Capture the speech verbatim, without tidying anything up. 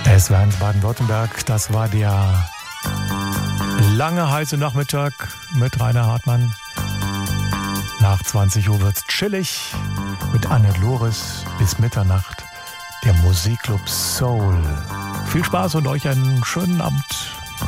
Es war in Baden-Württemberg, das war der lange heiße Nachmittag mit Rainer Hartmann. Nach zwanzig Uhr wird's chillig mit Annette Loris bis Mitternacht, der Musikclub Soul. Viel Spaß und euch einen schönen Abend.